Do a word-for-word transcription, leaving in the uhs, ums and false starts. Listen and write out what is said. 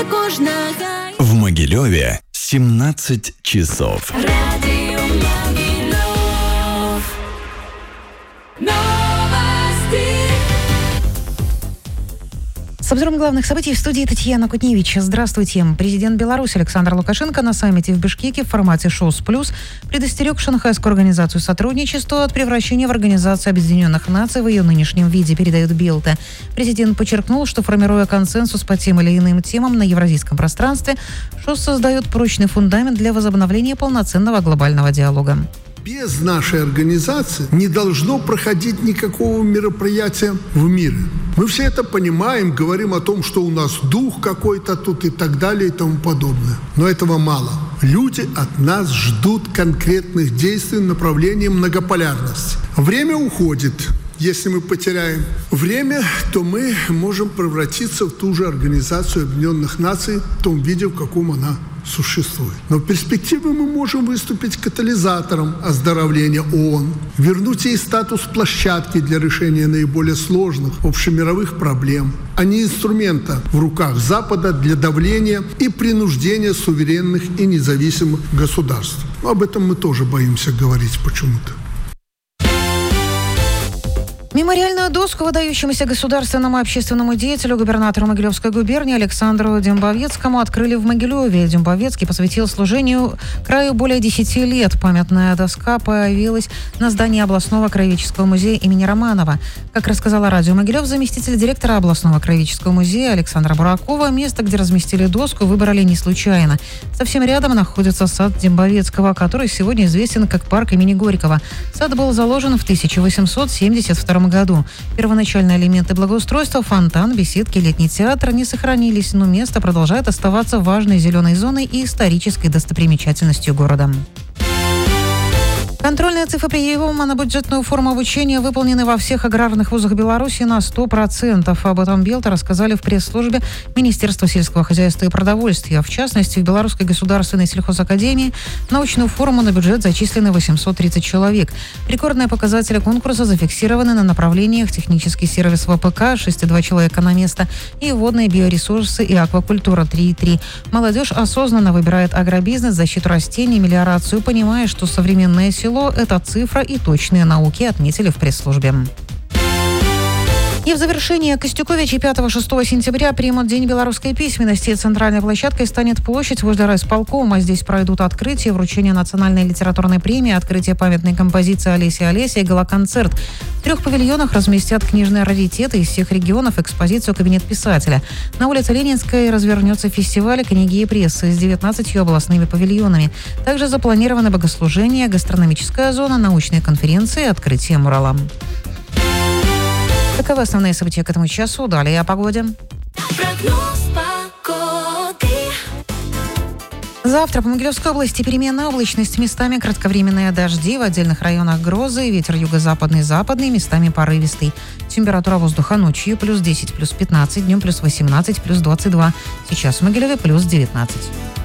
В Могилеве семнадцать часов. Радио Могилев. Новости. С обзором главных событий в студии Татьяна Кутневич. Здравствуйте. Президент Беларуси Александр Лукашенко на саммите в Бишкеке в формате ШОС плюс предостерег Шанхайскую организацию сотрудничества от превращения в Организацию Объединенных Наций в ее нынешнем виде, передает Белта. Президент подчеркнул, что, формируя консенсус по тем или иным темам на евразийском пространстве, ШОС создает прочный фундамент для возобновления полноценного глобального диалога. Без нашей организации не должно проходить никакого мероприятия в мире. Мы все это понимаем, говорим о том, что у нас дух какой-то тут и так далее и тому подобное. Но этого мало. Люди от нас ждут конкретных действий в направлении многополярности. Время уходит. Если мы потеряем время, то мы можем превратиться в ту же Организацию Объединенных Наций в том виде, в каком она существует. Но в перспективе мы можем выступить катализатором оздоровления ООН, вернуть ей статус площадки для решения наиболее сложных общемировых проблем, а не инструмента в руках Запада для давления и принуждения суверенных и независимых государств. Но об этом мы тоже боимся говорить почему-то. Мемориальную доску выдающемуся государственному общественному деятелю, губернатору Могилевской губернии Александру Дембовецкому открыли в Могилеве. Дембовецкий посвятил служению краю более десяти лет. Памятная доска появилась на здании областного краеведческого музея имени Романова. Как рассказала радио Могилев, заместитель директора областного краеведческого музея Александра Буракова, место, где разместили доску, выбрали не случайно. Совсем рядом находится сад Дембовецкого, который сегодня известен как парк имени Горького. Сад был заложен в тысяча восемьсот семьдесят втором году. Первоначальные элементы благоустройства, фонтан, беседки, летний театр не сохранились, но место продолжает оставаться важной зеленой зоной и исторической достопримечательностью города. Контрольные цифры приема на бюджетную форму обучения выполнены во всех аграрных вузах Беларуси на сто процентов. Об этом Белта рассказали в пресс-службе Министерства сельского хозяйства и продовольствия. В частности, в Белорусской государственной сельхозакадемии научную форму на бюджет зачислены восемьсот тридцать человек. Рекордные показатели конкурса зафиксированы на направлениях технический сервис ВПК шесть и два человека на место и водные биоресурсы и аквакультура три и три. Молодежь осознанно выбирает агробизнес, защиту растений, мелиорацию, понимая, что современное село – это цифра и точные науки, отметили в пресс-службе. И в завершение Костюковичи пятого-шестого сентября примут День белорусской письменности. Центральной площадкой станет площадь возле райисполкома. Здесь пройдут открытие, вручение национальной литературной премии, открытие памятной композиции Олеси Олеся и гала-концерт. В трех павильонах разместят книжные раритеты из всех регионов, экспозицию «Кабинет писателя». На улице Ленинской развернется фестиваль книги и прессы с девятнадцатью областными павильонами. Также запланированы богослужения, гастрономическая зона, научные конференции и открытие мурала. Таковы основные события к этому часу. Далее о погоде. Прогноз погоды. Завтра по Могилевской области переменная облачность, местами кратковременные дожди, в отдельных районах грозы, ветер юго-западный, западный, местами порывистый. Температура воздуха ночью плюс десять, плюс пятнадцать, днем плюс восемнадцать, плюс двадцать два. Сейчас в Могилеве плюс девятнадцать.